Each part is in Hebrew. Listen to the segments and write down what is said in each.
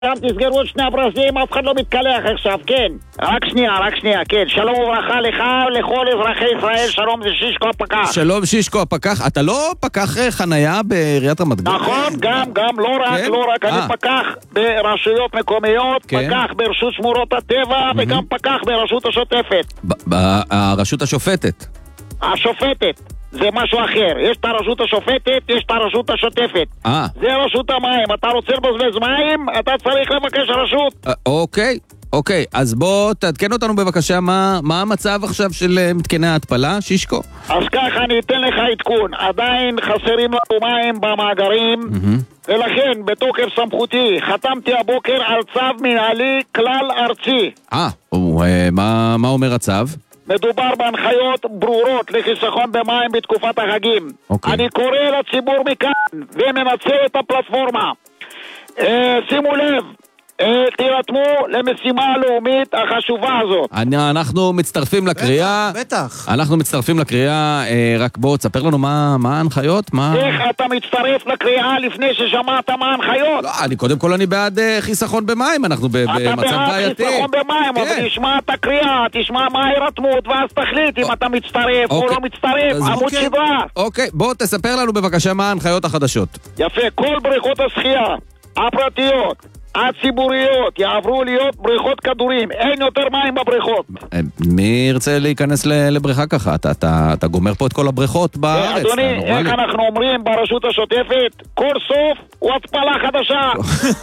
תסגרו את שני הברזים, אף אחד לא מתקלח עכשיו, כן. רק שנייה, כן. שלום וברכה לך, לכל אזרחי ישראל, שלום, זה שישקו הפקח. שלום שישקו הפקח, אתה לא פקח חנייה בעיריית רמת גן? נכון, גם, לא רק, אני פקח ברשויות מקומיות, פקח ברשות שמורות הטבע, וגם פקח ברשות השוטפת. הרשות השופטת? השופטת. זה משהו אחר, יש את הרשות השופטת, יש את הרשות השוטפת. זה רשות המים, אתה רוצה לבזבז מים, אתה צריך לבקש רשות. אוקיי, אז בוא תעדכן אותנו בבקשה מה המצב עכשיו של מתקני ההתפלה, שישקו? אז ככה אני אתן לך עדכון, עדיין חסרים לנו מים במאגרים, ולכן בתוקף סמכותי חתמתי הבוקר על צו מנהלי כלל ארצי. מה אומר הצו? מדובר בהנחיות ברורות לחיסכון במים בתקופת החגים. אני קורא לציבור מכאן ומנצל את הפלטפורמה. שימו לב, תירתמו למשימה הלאומית החשובה הזאת. אנחנו מצטרפים לקריאה. בטח. אנחנו מצטרפים לקריאה, רק בוא תספר לנו מה ההנחיות. איך אתה מצטרף לקריאה לפני ששמעת מה ההנחיות? לא, קודם כל אני בעד חיסכון במים, אנחנו במצב בעייתי. אתה בעד חיסכון במים, אבל תשמע את הקריאה, תשמע מה ההירתמות, ואז תחליט אם אתה מצטרף או לא מצטרף, עמוד שדרה. אוקיי, בוא תספר לנו בבקשה מה ההנחיות החדשות. יפה, כל בריכות השחייה הפרטיות הציבוריות יעברו להיות בריכות כדורים, אין יותר מים בבריכות. מי ירצה להיכנס לבריכה ככה? אתה גומר פה את כל הבריכות בארץ. אדוני, איך אנחנו אומרים ברשות השוטפת, כל סוף הוא התפלה חדשה.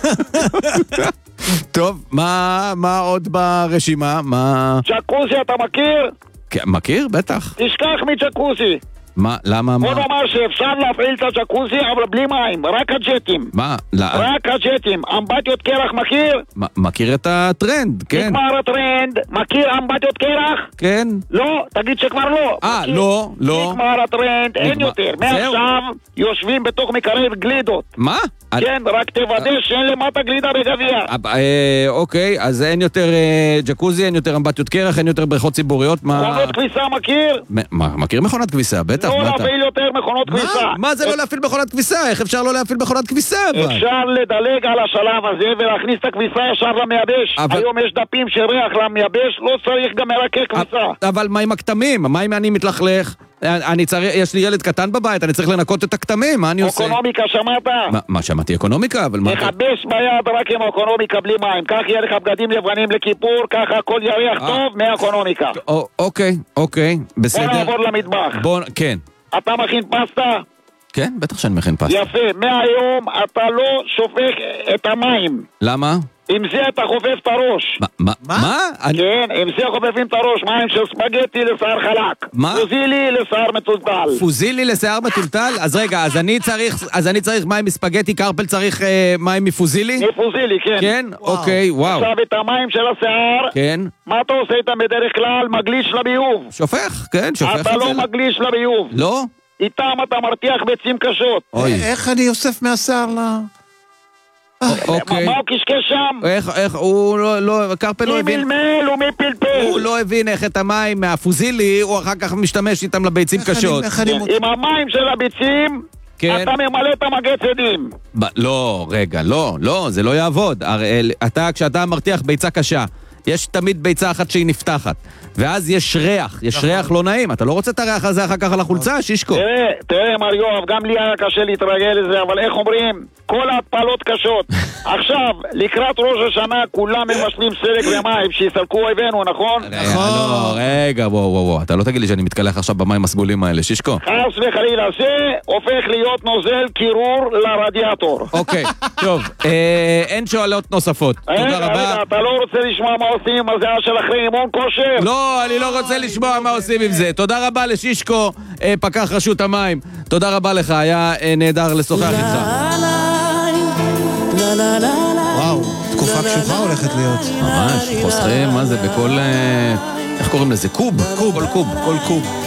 טוב, מה עוד ברשימה? ג'קוזי אתה מכיר? מכיר? בטח. תשכח מג'קוזי. למה? בוא נאמר שאפשר להפעיל את הג'קוזי אבל בלי מים, רק הג'טים. מה? רק הג'טים. אמבטיות קרח מכיר? מכיר את הטרנד, כן. נגמר הטרנד. מכיר אמבטיות קרח? כן. לא, תגיד שכבר לא. לא. נגמר הטרנד, אין יותר. מעכשיו יושבים בתוך מקרר גלידות. מה? כן, רק תוודא שאין למטה גלידה בגביע. אוקיי, אז אין יותר ג'קוזי, אין יותר אמבטיות קרח, אין יותר בריכות ציבוריות. מכונות כביסה מכיר? מכיר מכונת כביסה, בטח. לא להפעיל יותר מכונות כביסה. מה זה לא להפעיל מכונת כביסה? איך אפשר לא להפעיל מכונת כביסה? אפשר לדלג על השלב הזה ולהכניס את הכביסה ישר למייבש. היום יש דפים שריח למייבש, לא צריך גם מרקה כביסה. אבל מה עם הכתמים? מה אם אני מתלכלך? יש לי ילד קטן בבית, אני צריך לנקות את הכתמים, מה אני עושה? אקונומיקה שמעת? מה שמעתי אקונומיקה? אבל מה? תחבש ביד רק עם אקונומיקה בלי מים, כך יהיה לך בגדים לבנים לכיפור, ככה הכל יריח טוב מהאקונומיקה. אוקיי, בסדר. בוא נעבור למטבח. כן. אתה מכין פסטה? כן, בטח שאני מכין פסטה. יפה, מהיום אתה לא שופך את המים. למה? עם זה אתה חופף את הראש. מה? כן, עם זה חופפים את הראש. מים של ספגטי לשיער חלק. מה? פוזילי לשיער מטולטל. פוזילי לשיער מטולטל? אז רגע, אז אני צריך מים מספגטי, קרפל צריך מים מפוזילי? מפוזילי, כן. כן? אוקיי, וואו. עכשיו את המים של השיער, כן. מה אתה עושה איתם בדרך כלל? מגליש לביוב. שופך, כן, שופך. אתה לא מגליש לביוב. לא? איתם אתה מרתיח ביצים קשות. איך אני אוסף מהשיער אוקיי. מה הוא קשקש שם? איך, הוא לא, קרפל לא הבין. מי מלמל ומי פלפל. הוא לא הבין איך את המים מהפוזילי, הוא אחר כך משתמש איתם לביצים קשות. עם המים של הביצים, אתה ממלא את המגץ עדים. לא, רגע, לא, זה לא יעבוד. כשאתה מרתיח ביצה קשה, יש תמיד ביצה אחת שהיא נפתחת, ואז יש ריח לא נעים. אתה לא רוצה את הריח הזה אחר כך על החולצה, שישקו? תראה מר יואב, גם לי היה קשה להתרגל לזה, אבל איך אומרים? כל ההתפלות קשות. עכשיו, לקראת ראש השנה כולם מבשלים סלק ומים שיסלקו אויבינו, נכון? רגע, בוא, אתה לא תגיד לי שאני מתקלח עכשיו במים הסגולים האלה, שישקו? חס וחלילה, זה הופך להיות נוזל קירור לרדיאטור. אוקיי, טוב, אין שואלות נוספות. תודה רבה. אתה לא רוצה לשמוע מה עושים עם הזיעה של אחרי אימון כושר? לא, אני לא רוצה לשמוע מה עושים עם זה. תודה רבה לשישקו, פקח רשות המים. תודה רבה לך, היה נהדר לשוחח איתך. וואו, תקופה קשוחה הולכת להיות. ממש, חוסכים, מה זה, בכל... איך קוראים לזה? קוב? כל קוב.